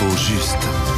L'info juste.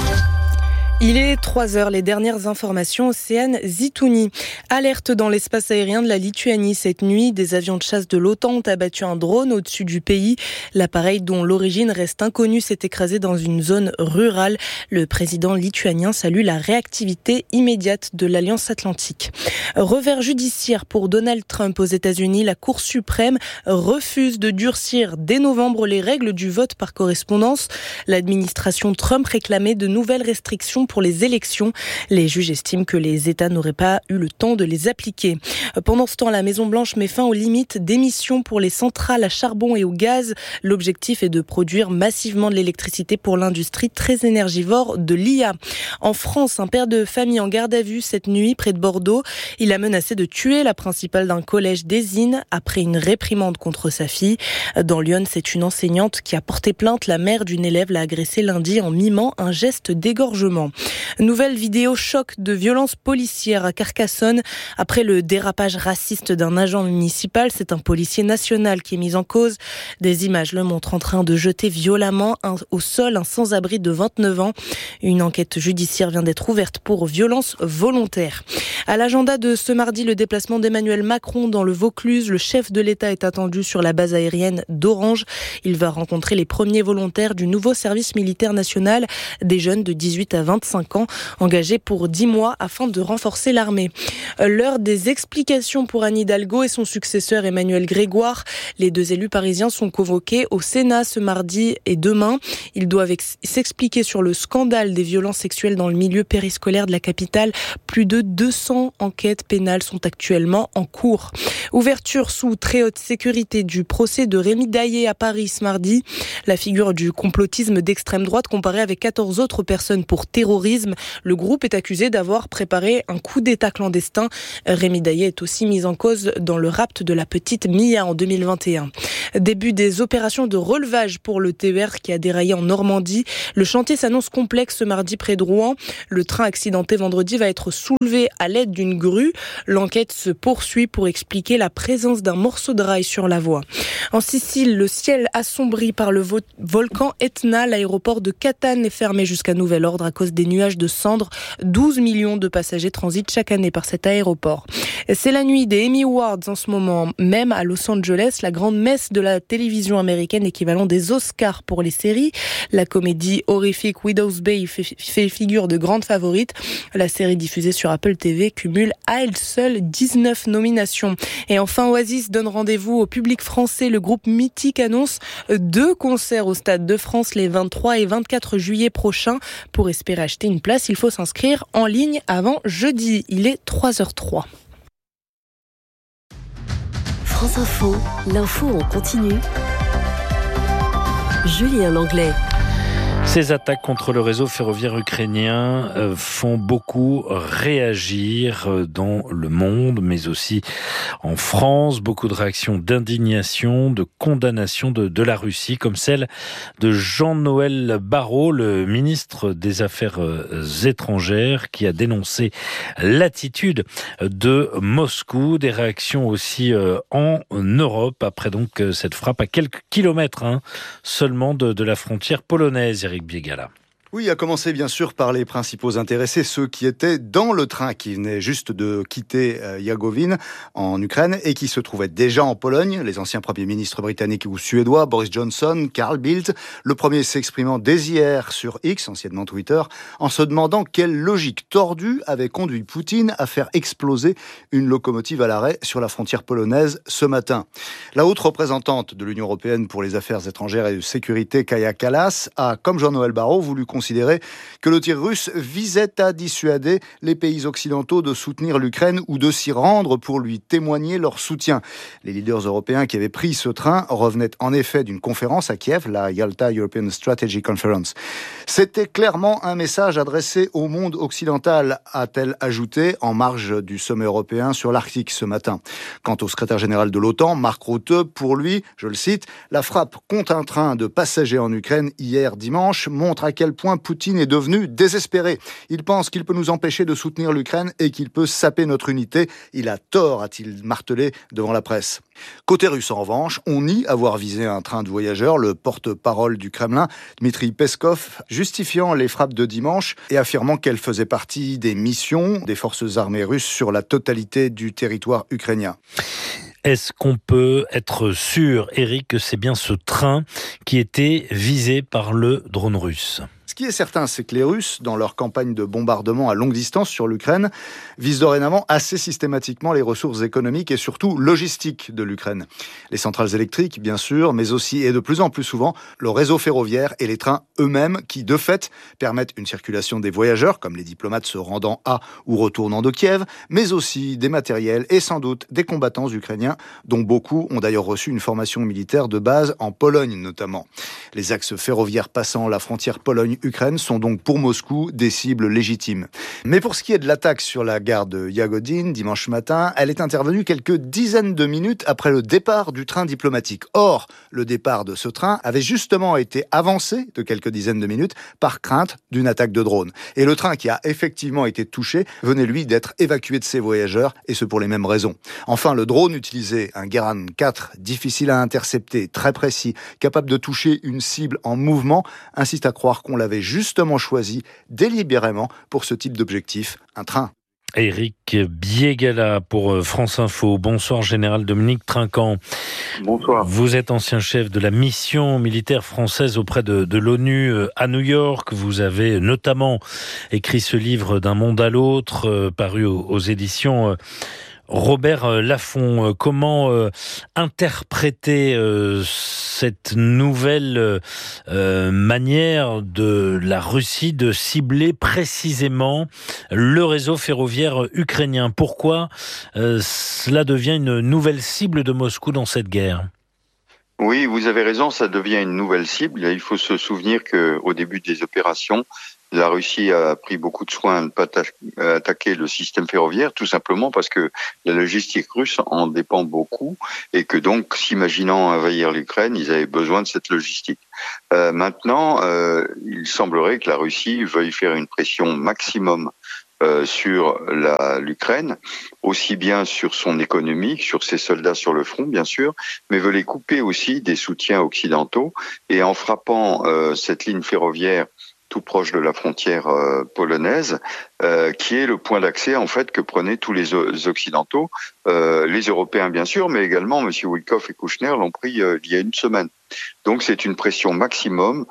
Il est 3h, les dernières informations, Océane Zitouni. Alerte dans l'espace aérien de la Lituanie. Cette nuit, des avions de chasse de l'OTAN ont abattu un drone au-dessus du pays. L'appareil, dont l'origine reste inconnue, s'est écrasé dans une zone rurale. Le président lituanien salue la réactivité immédiate de l'Alliance Atlantique. Revers judiciaire pour Donald Trump aux États-Unis. La Cour suprême refuse de durcir dès novembre les règles du vote par correspondance. L'administration Trump réclamait de nouvelles restrictions pour les élections. Les juges estiment que les États n'auraient pas eu le temps de les appliquer. Pendant ce temps, la Maison-Blanche met fin aux limites d'émissions pour les centrales à charbon et au gaz. L'objectif est de produire massivement de l'électricité pour l'industrie très énergivore de l'IA. En France, un père de famille en garde à vue cette nuit près de Bordeaux. Il a menacé de tuer la principale d'un collège d'Ésine après une réprimande contre sa fille. Dans l'Yonne, c'est une enseignante qui a porté plainte. La mère d'une élève l'a agressée lundi en mimant un geste d'égorgement. Nouvelle vidéo choc de violence policière à Carcassonne. Après le dérapage raciste d'un agent municipal, c'est un policier national qui est mis en cause. Des images le montrent en train de jeter violemment au sol un sans-abri de 29 ans. Une enquête judiciaire vient d'être ouverte pour violence volontaire. À l'agenda de ce mardi, le déplacement d'Emmanuel Macron dans le Vaucluse. Le chef de l'État est attendu sur la base aérienne d'Orange. Il va rencontrer les premiers volontaires du nouveau service militaire national, des jeunes de 18 à 25 ans, engagés pour 10 mois afin de renforcer l'armée. L'heure des explications pour Anne Hidalgo et son successeur Emmanuel Grégoire. Les deux élus parisiens sont convoqués au Sénat ce mardi et demain. Ils doivent s'expliquer sur le scandale des violences sexuelles dans le milieu périscolaire de la capitale. Plus de 200 enquêtes pénales sont actuellement en cours. Ouverture sous très haute sécurité du procès de Rémi Daillé à Paris ce mardi. La figure du complotisme d'extrême droite comparée avec 14 autres personnes pour terrorisme. Le groupe est accusé d'avoir préparé un coup d'État clandestin. Rémi Daillé est aussi mis en cause dans le rapt de la petite Mia en 2021. Début des opérations de relevage pour le TER qui a déraillé en Normandie. Le chantier s'annonce complexe ce mardi près de Rouen. Le train accidenté vendredi va être soulevé à l'aide d'une grue. L'enquête se poursuit pour expliquer la présence d'un morceau de rail sur la voie. En Sicile, le ciel assombri par le volcan Etna. L'aéroport de Catane est fermé jusqu'à nouvel ordre à cause des nuages de cendres. 12 millions de passagers transitent chaque année par cet aéroport. C'est la nuit des Emmy Awards en ce moment même à Los Angeles, la grande messe de la télévision américaine, équivalent des Oscars pour les séries. La comédie horrifique Widow's Bay fait figure de grande favorite. La série diffusée sur Apple TV cumule à elle seule 19 nominations. Et enfin, Oasis donne rendez-vous au public français. Le groupe mythique annonce 2 concerts au Stade de France les 23 et 24 juillet prochains. Pour espérer acheter une place, il faut s'inscrire en ligne avant jeudi. Il est 3h03. France Info, l'info en continu. Julien Langlais. Ces attaques contre le réseau ferroviaire ukrainien font beaucoup réagir dans le monde, mais aussi en France. Beaucoup de réactions d'indignation, de condamnation de la Russie, comme celle de Jean-Noël Barrot, le ministre des Affaires étrangères, qui a dénoncé l'attitude de Moscou. Des réactions aussi en Europe, après donc cette frappe à quelques kilomètres seulement de la frontière polonaise. Eric Biegala. Oui, à commencer bien sûr par les principaux intéressés, ceux qui étaient dans le train qui venait juste de quitter Iagovine en Ukraine et qui se trouvaient déjà en Pologne, les anciens premiers ministres britanniques ou suédois, Boris Johnson, Carl Bildt, le premier s'exprimant dès hier sur X, anciennement Twitter, en se demandant quelle logique tordue avait conduit Poutine à faire exploser une locomotive à l'arrêt sur la frontière polonaise ce matin. La haute représentante de l'Union européenne pour les affaires étrangères et de sécurité, Kaja Kallas, a, comme Jean-Noël Barrot, voulu considérer que le tir russe visait à dissuader les pays occidentaux de soutenir l'Ukraine ou de s'y rendre pour lui témoigner leur soutien. Les leaders européens qui avaient pris ce train revenaient en effet d'une conférence à Kiev, la Yalta European Strategy Conference. C'était clairement un message adressé au monde occidental, a-t-elle ajouté, en marge du sommet européen sur l'Arctique ce matin. Quant au secrétaire général de l'OTAN, Mark Rutte, pour lui, je le cite, la frappe contre un train de passagers en Ukraine hier dimanche montre à quel point point Poutine est devenu désespéré. Il pense qu'il peut nous empêcher de soutenir l'Ukraine et qu'il peut saper notre unité. Il a tort, a-t-il martelé devant la presse. Côté russe, en revanche, on nie avoir visé un train de voyageurs. Le porte-parole du Kremlin, Dmitri Peskov, justifiant les frappes de dimanche et affirmant qu'elles faisaient partie des missions des forces armées russes sur la totalité du territoire ukrainien. Est-ce qu'on peut être sûr, Eric, que c'est bien ce train qui était visé par le drone russe ? Ce qui est certain, c'est que les Russes, dans leur campagne de bombardement à longue distance sur l'Ukraine, visent dorénavant assez systématiquement les ressources économiques et surtout logistiques de l'Ukraine. Les centrales électriques, bien sûr, mais aussi et de plus en plus souvent, le réseau ferroviaire et les trains eux-mêmes qui, de fait, permettent une circulation des voyageurs, comme les diplomates se rendant à ou retournant de Kiev, mais aussi des matériels et sans doute des combattants ukrainiens, dont beaucoup ont d'ailleurs reçu une formation militaire de base en Pologne notamment. Les axes ferroviaires passant la frontière Pologne-Ukraine sont donc pour Moscou des cibles légitimes. Mais pour ce qui est de l'attaque sur la gare de Yagodine dimanche matin, elle est intervenue quelques dizaines de minutes après le départ du train diplomatique. Or, le départ de ce train avait justement été avancé de quelques dizaines de minutes par crainte d'une attaque de drone. Et le train qui a effectivement été touché venait lui d'être évacué de ses voyageurs, et ce pour les mêmes raisons. Enfin, le drone utilisait un Geran 4 difficile à intercepter, très précis, capable de toucher une cible en mouvement, insiste à croire qu'on l'avait justement choisi délibérément pour ce type d'objectif, un train. Éric Biégala pour France Info. Bonsoir, général Dominique Trinquant. Bonsoir. Vous êtes ancien chef de la mission militaire française auprès de l'ONU à New York. Vous avez notamment écrit ce livre D'un monde à l'autre, paru aux éditions Robert Laffont. Comment interpréter cette nouvelle manière de la Russie de cibler précisément le réseau ferroviaire ukrainien ? Pourquoi cela devient une nouvelle cible de Moscou dans cette guerre ? Oui, vous avez raison, ça devient une nouvelle cible. Il faut se souvenir qu'au début des opérations, la Russie a pris beaucoup de soin à ne pas attaquer le système ferroviaire, tout simplement parce que la logistique russe en dépend beaucoup et que donc, s'imaginant envahir l'Ukraine, ils avaient besoin de cette logistique. Maintenant, il semblerait que la Russie veuille faire une pression maximum sur l'Ukraine, aussi bien sur son économie, sur ses soldats sur le front, bien sûr, mais veut les couper aussi des soutiens occidentaux. Et en frappant cette ligne ferroviaire tout proche de la frontière polonaise, qui est le point d'accès en fait que prenaient tous les Occidentaux, les Européens bien sûr, mais également M. Witkoff et Kouchner l'ont pris il y a une semaine. Donc c'est une pression maximum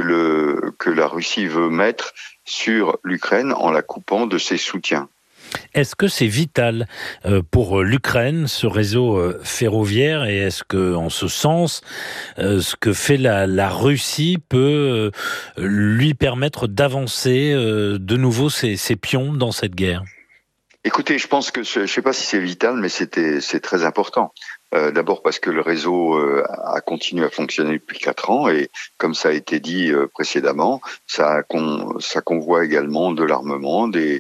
que la Russie veut mettre sur l'Ukraine en la coupant de ses soutiens. Est-ce que c'est vital pour l'Ukraine, ce réseau ferroviaire, et est-ce que, en ce sens, ce que fait la Russie peut lui permettre d'avancer de nouveau ses pions dans cette guerre ? Écoutez, je pense que, je ne sais pas si c'est vital, mais c'est très important. D'abord parce que le réseau a continué à fonctionner depuis 4 ans et comme ça a été dit précédemment, ça convoie également de l'armement, des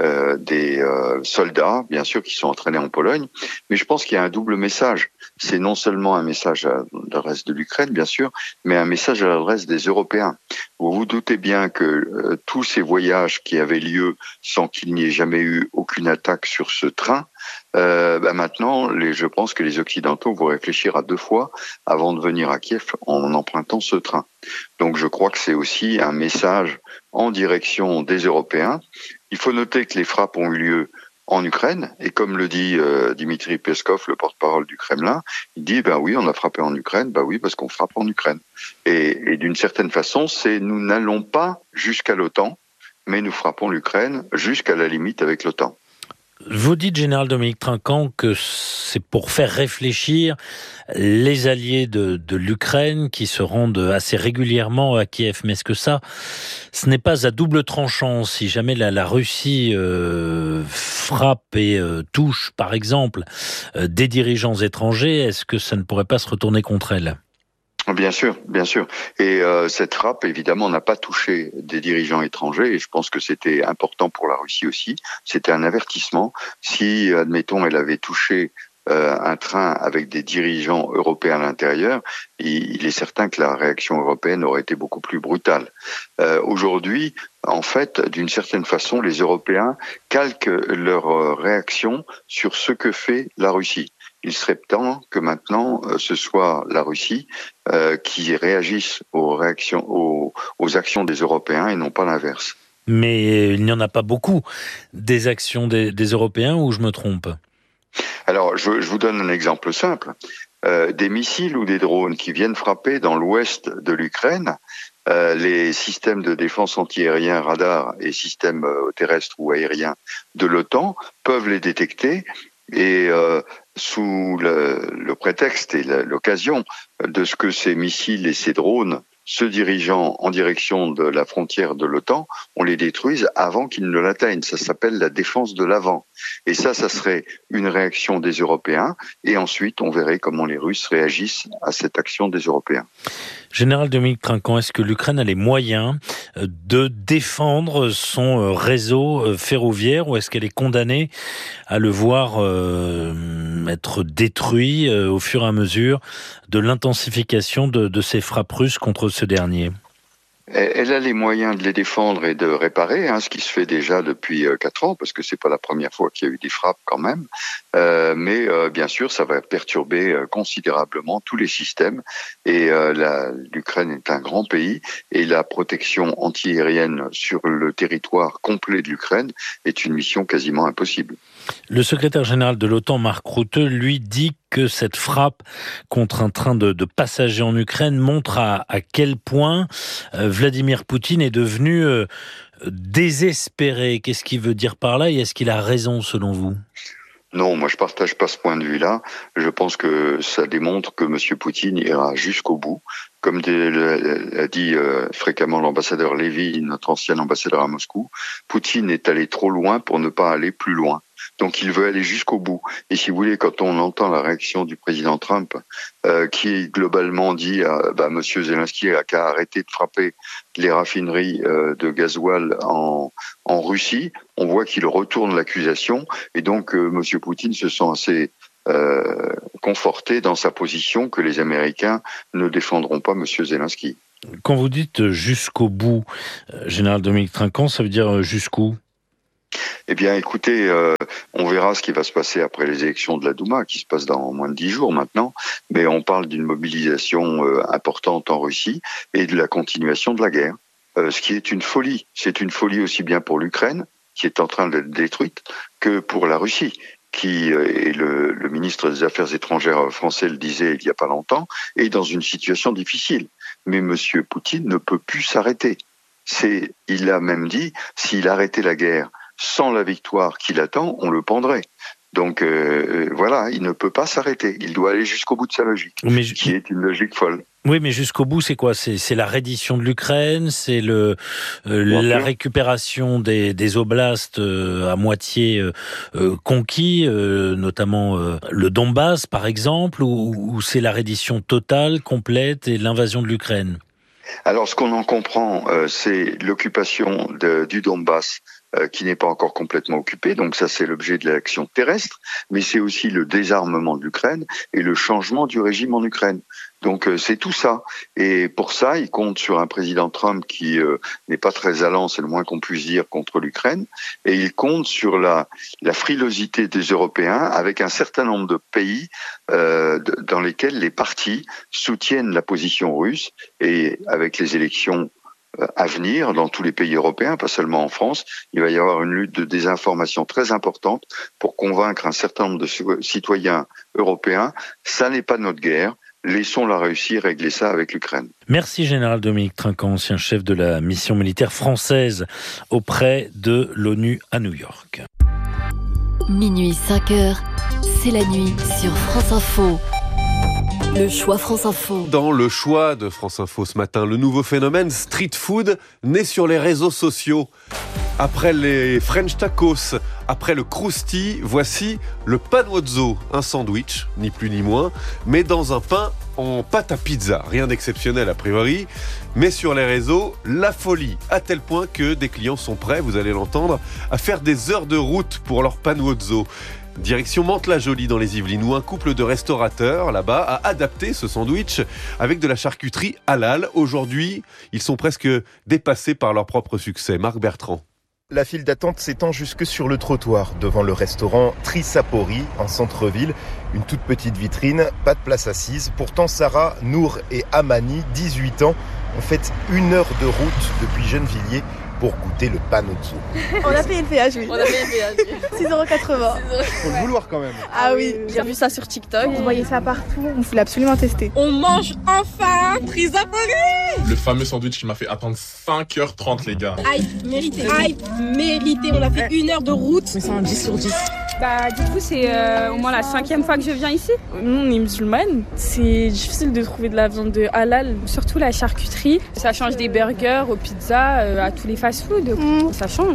soldats, bien sûr, qui sont entraînés en Pologne. Mais je pense qu'il y a un double message. C'est non seulement un message à l'adresse de l'Ukraine, bien sûr, mais un message à l'adresse des Européens. Vous vous doutez bien que tous ces voyages qui avaient lieu sans qu'il n'y ait jamais eu aucune attaque sur ce train, maintenant, je pense que les Occidentaux vont réfléchir à 2 fois avant de venir à Kiev en empruntant ce train. Donc je crois que c'est aussi un message en direction des Européens. Il faut noter que les frappes ont eu lieu en Ukraine, et comme le dit Dmitri Peskov, le porte-parole du Kremlin, il dit oui, on a frappé en Ukraine, oui, parce qu'on frappe en Ukraine. Et d'une certaine façon, nous n'allons pas jusqu'à l'OTAN, mais nous frappons l'Ukraine jusqu'à la limite avec l'OTAN. Vous dites, général Dominique Trinquant, que c'est pour faire réfléchir les alliés de l'Ukraine qui se rendent assez régulièrement à Kiev. Mais est-ce que ce n'est pas à double tranchant si jamais la Russie frappe et touche, par exemple, des dirigeants étrangers? Est-ce que ça ne pourrait pas se retourner contre elle ? Bien sûr, bien sûr. Et cette frappe, évidemment, n'a pas touché des dirigeants étrangers, et je pense que c'était important pour la Russie aussi. C'était un avertissement. Si, admettons, elle avait touché un train avec des dirigeants européens à l'intérieur, il est certain que la réaction européenne aurait été beaucoup plus brutale. Aujourd'hui, en fait, d'une certaine façon, les Européens calquent leur réaction sur ce que fait la Russie. Il serait temps que maintenant ce soit la Russie qui réagisse aux actions des Européens et non pas l'inverse. Mais il n'y en a pas beaucoup des actions des Européens, ou je me trompe ? Alors, je vous donne un exemple simple. Des missiles ou des drones qui viennent frapper dans l'ouest de l'Ukraine, les systèmes de défense antiaérien, radar et systèmes terrestres ou aériens de l'OTAN peuvent les détecter et sous le prétexte et l'occasion de ce que ces missiles et ces drones se dirigeant en direction de la frontière de l'OTAN, on les détruise avant qu'ils ne l'atteignent. Ça s'appelle la défense de l'avant. Et ça serait une réaction des Européens. Et ensuite, on verrait comment les Russes réagissent à cette action des Européens. Général Dominique Trinquant, est-ce que l'Ukraine a les moyens de défendre son réseau ferroviaire, ou est-ce qu'elle est condamnée à le voir être détruit au fur et à mesure de l'intensification de ces frappes russes contre ce dernier ? Elle a les moyens de les défendre et de réparer, ce qui se fait déjà depuis 4 ans, parce que c'est pas la première fois qu'il y a eu des frappes quand même. Mais bien sûr, ça va perturber considérablement tous les systèmes. Et l'Ukraine est un grand pays, et la protection antiaérienne sur le territoire complet de l'Ukraine est une mission quasiment impossible. Le secrétaire général de l'OTAN, Mark Rutte, lui dit que cette frappe contre un train de passagers en Ukraine montre à quel point Vladimir Poutine est devenu désespéré. Qu'est-ce qu'il veut dire par là, et est-ce qu'il a raison selon vous ? Non, moi je partage pas ce point de vue-là. Je pense que ça démontre que M. Poutine ira jusqu'au bout. Comme l'a dit fréquemment l'ambassadeur Lévy, notre ancien ambassadeur à Moscou, Poutine est allé trop loin pour ne pas aller plus loin. Donc il veut aller jusqu'au bout. Et si vous voulez, quand on entend la réaction du président Trump, qui globalement dit M. Zelensky a qu'à arrêter de frapper les raffineries de gasoil en Russie, on voit qu'il retourne l'accusation. Et donc M. Poutine se sent assez conforté dans sa position que les Américains ne défendront pas M. Zelensky. Quand vous dites jusqu'au bout, général Dominique Trinquant, ça veut dire jusqu'où ? Eh bien, écoutez, on verra ce qui va se passer après les élections de la Douma, qui se passent dans moins de 10 jours maintenant. Mais on parle d'une mobilisation importante en Russie et de la continuation de la guerre. Ce qui est une folie. C'est une folie aussi bien pour l'Ukraine, qui est en train d'être détruite, que pour la Russie, qui, et le ministre des Affaires étrangères français le disait il y a pas longtemps, est dans une situation difficile. Mais M. Poutine ne peut plus s'arrêter. Il a même dit, s'il arrêtait la guerre sans la victoire qu'il attend, on le pendrait. Donc voilà, il ne peut pas s'arrêter. Il doit aller jusqu'au bout de sa logique, qui est une logique folle. Oui, mais jusqu'au bout, c'est quoi ? C'est la reddition de l'Ukraine, c'est la récupération des oblasts à moitié conquis, notamment le Donbass, par exemple, ou c'est la reddition totale, complète, et l'invasion de l'Ukraine ? Alors, ce qu'on en comprend, c'est l'occupation du Donbass, qui n'est pas encore complètement occupé, donc ça c'est l'objet de l'action terrestre, mais c'est aussi le désarmement de l'Ukraine et le changement du régime en Ukraine. Donc c'est tout ça. Et pour ça, il compte sur un président Trump qui n'est pas très allant, c'est le moins qu'on puisse dire, contre l'Ukraine, et il compte sur la frilosité des Européens avec un certain nombre de pays dans lesquels les partis soutiennent la position russe, et avec les élections à venir dans tous les pays européens, pas seulement en France, il va y avoir une lutte de désinformation très importante pour convaincre un certain nombre de citoyens européens, ça n'est pas notre guerre, laissons la Russie régler ça avec l'Ukraine. Merci Général Dominique Trinquant, ancien chef de la mission militaire française auprès de l'ONU à New York. Minuit 5h, c'est la nuit sur France Info. Le choix France Info. Dans le choix de France Info ce matin, le nouveau phénomène street food né sur les réseaux sociaux. Après les French tacos, après le crousti, voici le panozzo, un sandwich, ni plus ni moins, mais dans un pain en pâte à pizza. Rien d'exceptionnel a priori, mais sur les réseaux, la folie, à tel point que des clients sont prêts, vous allez l'entendre, à faire des heures de route pour leur panozzo. Direction Mantes-la-Jolie dans les Yvelines, où un couple de restaurateurs là-bas a adapté ce sandwich avec de la charcuterie halal. Aujourd'hui, ils sont presque dépassés par leur propre succès. Marc Bertrand. La file d'attente s'étend jusque sur le trottoir, devant le restaurant Trisapori, en centre-ville. Une toute petite vitrine, pas de place assise. Pourtant, Sarah, Nour et Amani, 18 ans, ont fait 1 heure de route depuis Gennevilliers pour goûter le panozzo. On a payé le péage, oui. On a payé le péage. 6,80 €. Faut le vouloir quand même. Ah oui, J'ai vu ça sur TikTok. vous voyez ça partout, on voulait absolument tester. On mange enfin Trisapori. Le fameux sandwich qui m'a fait attendre 5h30, les gars. Hype, mérité. On a fait 1 heure de route. Mais c'est un 10 sur 10. Du coup, c'est au moins la 5e fois que je viens ici. Nous, on est musulmanes. C'est difficile de trouver de la viande de halal, surtout la charcuterie. Ça change des burgers aux pizzas, à tous les fast-food. Ça change.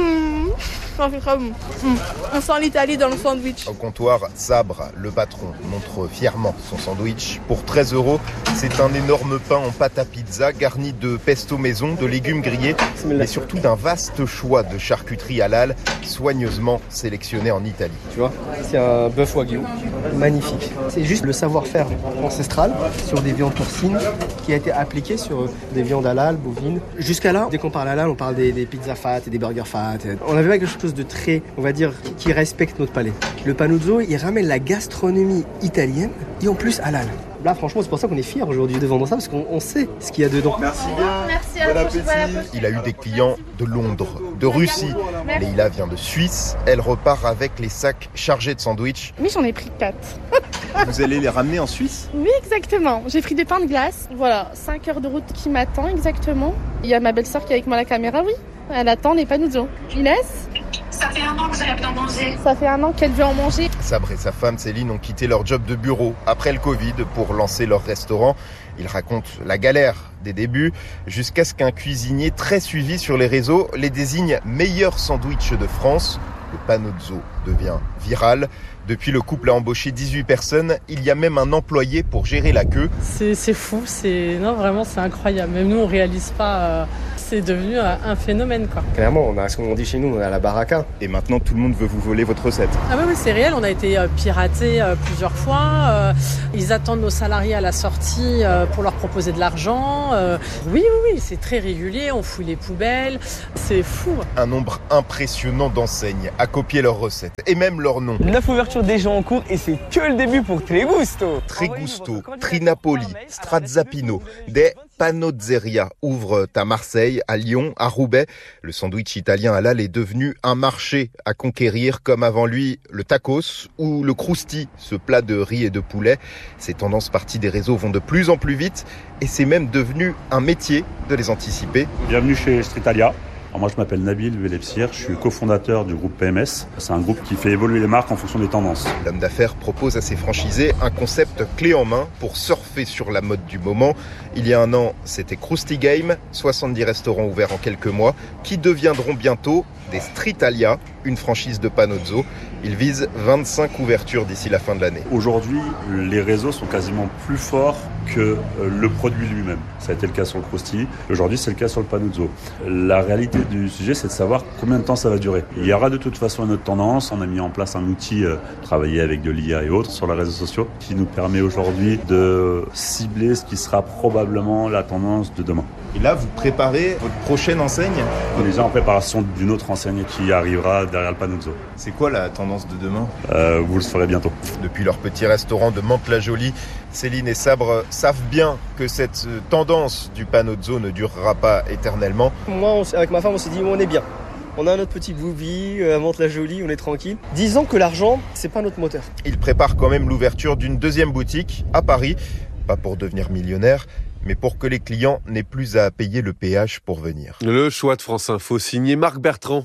Ça fait très bon. On sent l'Italie dans le sandwich. Au comptoir, Sabre, le patron, montre fièrement son sandwich. Pour 13 €, c'est un énorme pain en pâte à pizza garni de pesto maison, de légumes grillés, mais surtout d'un vaste choix de charcuterie halal soigneusement sélectionné en Italie. Tu vois, c'est un bœuf wagyu, magnifique. C'est juste le savoir-faire ancestral sur des viandes porcines qui a été appliqué sur des viandes halal, bovines. Jusqu'à là, dès qu'on parle halal, on parle des pizzas fat et des burgers fat. On avait quelque chose de très, on va dire, qui respecte notre palais. Le panozzo, il ramène la gastronomie italienne et en plus halal. Là, franchement, c'est pour ça qu'on est fiers aujourd'hui de vendre ça, parce qu'on sait ce qu'il y a dedans. Merci bien. Merci à vous. Il a eu des clients de Londres, de Russie. Leïla vient de Suisse. Elle repart avec les sacs chargés de sandwichs. Oui, j'en ai pris 4. Vous allez les ramener en Suisse ? Oui, exactement. J'ai pris des pains de glace. Voilà, 5 heures de route qui m'attend exactement. Il y a ma belle-sœur qui est avec moi à la caméra, oui. Elle attend les panozzo. Inès ? Ça fait 1 an que vous avez en manger. Ça fait 1 an qu'elle veut en manger. Sabre et sa femme Céline ont quitté leur job de bureau après le Covid pour lancer leur restaurant. Ils racontent la galère des débuts jusqu'à ce qu'un cuisinier très suivi sur les réseaux les désigne meilleur sandwich de France. Le panozzo devient viral. Depuis, le couple a embauché 18 personnes. Il y a même un employé pour gérer la queue. C'est fou, non, vraiment c'est incroyable. Même nous on réalise pas, c'est devenu un phénomène quoi. Clairement, on a ce qu'on dit chez nous, on a la baraka. Et maintenant tout le monde veut vous voler votre recette. Ah oui, c'est réel, on a été piratés plusieurs fois. Ils attendent nos salariés à la sortie pour leur proposer de l'argent. Oui, c'est très régulier, on fouille les poubelles, c'est fou. Un nombre impressionnant d'enseignes a copié leurs recettes et même leur nom. 9 ouvertures déjà en cours et c'est que le début pour Tregusto. Tregusto, Trinapoli, Strazzapino, des Panozzeria ouvrent à Marseille, à Lyon, à Roubaix. Le sandwich italien halal est devenu un marché à conquérir comme avant lui le tacos ou le crousti, ce plat de riz et de poulet. Ces tendances parties des réseaux vont de plus en plus vite et c'est même devenu un métier de les anticiper. Bienvenue chez Streetalia. Alors moi je m'appelle Nabil Velepsir, je suis cofondateur du groupe PMS. C'est un groupe qui fait évoluer les marques en fonction des tendances. L'homme d'affaires propose à ses franchisés un concept clé en main pour surfer sur la mode du moment. Il y a 1 an, c'était Krusty Game, 70 restaurants ouverts en quelques mois, qui deviendront bientôt des Streetalia, une franchise de panozzo. Ils visent 25 ouvertures d'ici la fin de l'année. Aujourd'hui, les réseaux sont quasiment plus forts que le produit lui-même. Ça a été le cas sur le Krusty. Aujourd'hui, c'est le cas sur le panozzo. La réalité du sujet, c'est de savoir combien de temps ça va durer. Il y aura de toute façon une autre tendance. On a mis en place un outil, travaillé avec de l'IA et autres sur les réseaux sociaux, qui nous permet aujourd'hui de cibler ce qui sera probablement la tendance de demain. Et là, vous préparez votre prochaine enseigne ? On est déjà en préparation d'une autre enseigne qui arrivera derrière le panozzo. C'est quoi la tendance de demain ? Vous le saurez bientôt. Depuis leur petit restaurant de Mantes-la-Jolie, Céline et Sabre savent bien que cette tendance du panozzo ne durera pas éternellement. Moi, avec ma femme, on s'est dit on est bien. On a notre petit boubi à Mantes-la-Jolie, on est tranquille. Disons que l'argent, c'est pas notre moteur. Ils préparent quand même l'ouverture d'une deuxième boutique à Paris, pas pour devenir millionnaire, mais pour que les clients n'aient plus à payer le péage pour venir. Le choix de France Info, signé Marc Bertrand.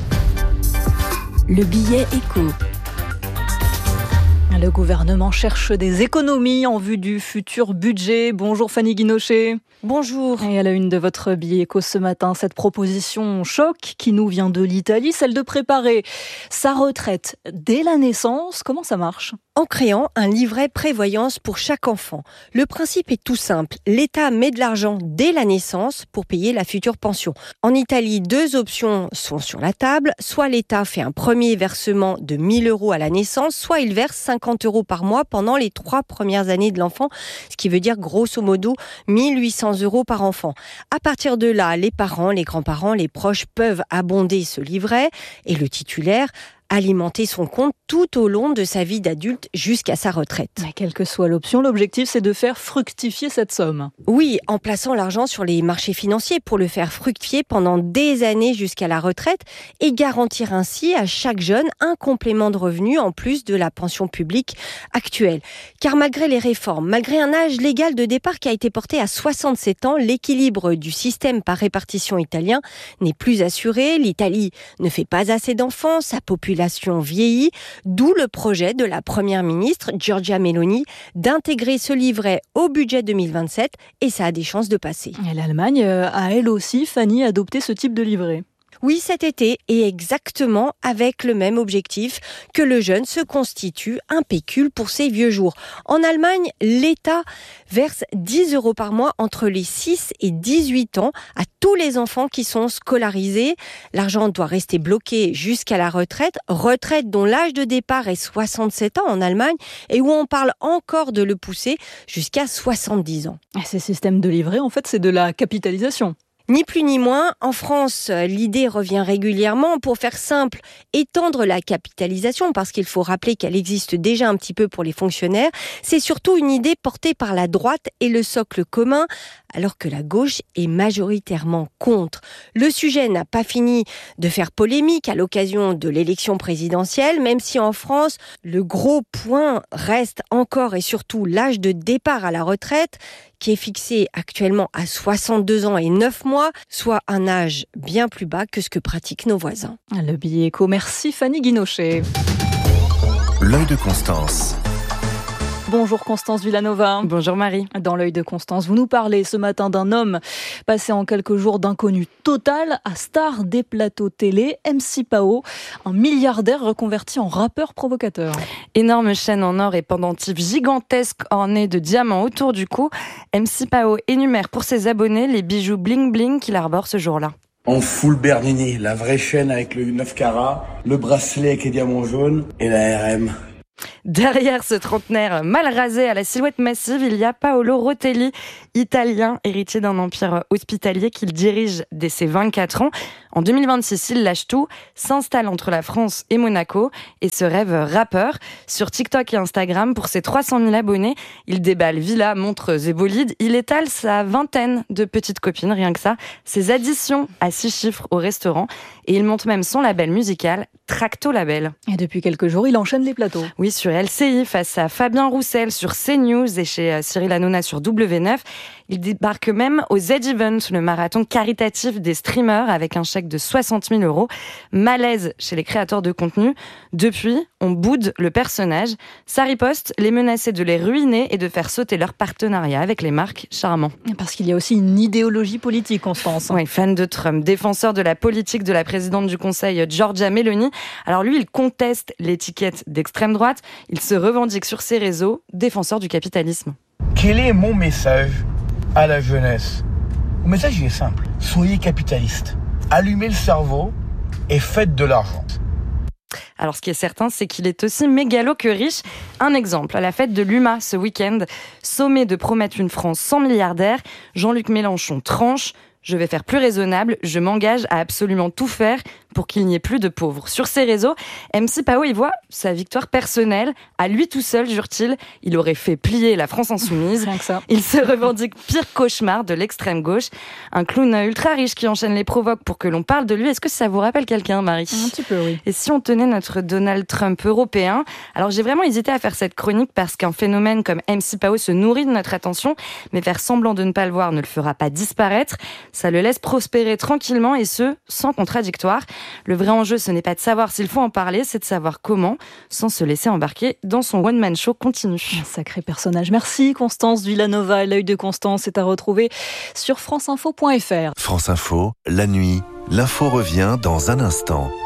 Le billet éco. Le gouvernement cherche des économies en vue du futur budget. Bonjour Fanny Guinochet. Bonjour. Et à la une de votre billet éco ce matin, cette proposition choc qui nous vient de l'Italie, celle de préparer sa retraite dès la naissance. Comment ça marche ? En créant un livret prévoyance pour chaque enfant. Le principe est tout simple. L'État met de l'argent dès la naissance pour payer la future pension. En Italie, 2 options sont sur la table. Soit l'État fait un premier versement de 1 000 € à la naissance, soit il verse 50 € par mois pendant les 3 premières années de l'enfant, ce qui veut dire grosso modo 1 800 € par enfant. À partir de là, les parents, les grands-parents, les proches peuvent abonder ce livret et le titulaire alimenter son compte tout au long de sa vie d'adulte jusqu'à sa retraite. Mais quelle que soit l'option, l'objectif c'est de faire fructifier cette somme. Oui, en plaçant l'argent sur les marchés financiers pour le faire fructifier pendant des années jusqu'à la retraite et garantir ainsi à chaque jeune un complément de revenu en plus de la pension publique actuelle. Car malgré les réformes, malgré un âge légal de départ qui a été porté à 67 ans, l'équilibre du système par répartition italien n'est plus assuré. L'Italie ne fait pas assez d'enfants, sa population vieillit, d'où le projet de la première ministre Giorgia Meloni d'intégrer ce livret au budget 2027 et ça a des chances de passer. Et l'Allemagne a elle aussi, Fanny, adopté ce type de livret. Oui, cet été, et exactement avec le même objectif, que le jeune se constitue un pécule pour ses vieux jours. En Allemagne, l'État verse 10 € par mois entre les 6 et 18 ans à tous les enfants qui sont scolarisés. L'argent doit rester bloqué jusqu'à la retraite dont l'âge de départ est 67 ans en Allemagne et où on parle encore de le pousser jusqu'à 70 ans. Ces systèmes de livret, en fait, c'est de la capitalisation. Ni plus ni moins, en France, l'idée revient régulièrement. Pour faire simple, étendre la capitalisation, parce qu'il faut rappeler qu'elle existe déjà un petit peu pour les fonctionnaires, c'est surtout une idée portée par la droite et le socle commun, alors que la gauche est majoritairement contre. Le sujet n'a pas fini de faire polémique à l'occasion de l'élection présidentielle, même si en France, le gros point reste encore et surtout l'âge de départ à la retraite, qui est fixé actuellement à 62 ans et 9 mois, soit un âge bien plus bas que ce que pratiquent nos voisins. Le billet éco, merci Fanny Guinochet. L'œil de Constance. Bonjour Constance Villanova. Bonjour Marie. Dans l'œil de Constance, vous nous parlez ce matin d'un homme passé en quelques jours d'inconnu total à star des plateaux télé, MC Pao, un milliardaire reconverti en rappeur provocateur. Énorme chaîne en or et pendentif gigantesque ornée de diamants autour du cou, MC Pao énumère pour ses abonnés les bijoux bling bling qu'il arbore ce jour-là. En full Bernini, la vraie chaîne avec le 9 carats, le bracelet avec les diamants jaunes et la RM. Derrière ce trentenaire mal rasé à la silhouette massive, il y a Paolo Rotelli, italien, héritier d'un empire hospitalier qu'il dirige dès ses 24 ans. En 2026, il lâche tout, s'installe entre la France et Monaco et se rêve rappeur. Sur TikTok et Instagram, pour ses 300 000 abonnés, il déballe villas, montres et bolides. Il étale sa vingtaine de petites copines, rien que ça, ses additions à 6 chiffres au restaurant. Et il monte même son label musical, Tracto Label. Et depuis quelques jours, il enchaîne les plateaux. Oui, sur LCI, face à Fabien Roussel sur CNews et chez Cyril Hanouna sur W9. Il débarque même au Z-Event, le marathon caritatif des streamers, avec un chèque de 60 000 €. Malaise chez les créateurs de contenu. Depuis, on boude le personnage. Ça riposte, les menacer de les ruiner et de faire sauter leur partenariat avec les marques. Charmant. Parce qu'il y a aussi une idéologie politique, Constance. Oui, fan de Trump, défenseur de la politique de la présidente du Conseil, Giorgia Meloni. Alors lui, il conteste l'étiquette d'extrême droite. Il se revendique sur ses réseaux, défenseur du capitalisme. Quel est mon message à la jeunesse? Mon message il est simple. Soyez capitaliste. Allumez le cerveau et faites de l'argent. Alors ce qui est certain, c'est qu'il est aussi mégalo que riche. Un exemple, à la fête de l'UMA ce week-end, sommé de promettre une France sans milliardaires, Jean-Luc Mélenchon tranche. Je vais faire plus raisonnable, je m'engage à absolument tout faire pour qu'il n'y ait plus de pauvres. Sur ses réseaux, MC Pao y voit sa victoire personnelle. À lui tout seul, jure-t-il, il aurait fait plier la France insoumise. Rien que ça. Il se revendique pire cauchemar de l'extrême gauche. Un clown ultra riche qui enchaîne les provoques pour que l'on parle de lui. Est-ce que ça vous rappelle quelqu'un, Marie ? Un petit peu, oui. Et si on tenait notre Donald Trump européen ? Alors j'ai vraiment hésité à faire cette chronique parce qu'un phénomène comme MC Pao se nourrit de notre attention, mais faire semblant de ne pas le voir ne le fera pas disparaître. Ça le laisse prospérer tranquillement et ce, sans contradictoire. Le vrai enjeu, ce n'est pas de savoir s'il faut en parler, c'est de savoir comment, sans se laisser embarquer dans son one-man show continu. Un sacré personnage. Merci Constance Villanova. L'œil de Constance est à retrouver sur franceinfo.fr. France Info, la nuit, l'info revient dans un instant.